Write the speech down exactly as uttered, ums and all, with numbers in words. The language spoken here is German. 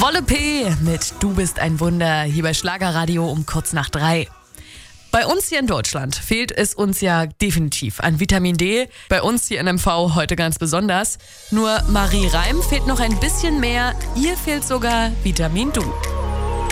Rolle P mit Du bist ein Wunder hier bei Schlagerradio um kurz nach drei. Bei uns hier in Deutschland fehlt es uns ja definitiv an Vitamin D. Bei uns hier in M V heute ganz besonders. Nur Marie Reim fehlt noch ein bisschen mehr. Ihr fehlt sogar Vitamin Du.